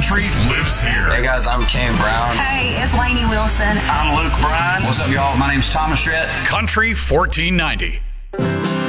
Country lives here. Hey guys, I'm Kane Brown. Hey, it's Lainey Wilson. I'm Luke Bryan. What's up, y'all? My name's Thomas Rhett. Country 1490.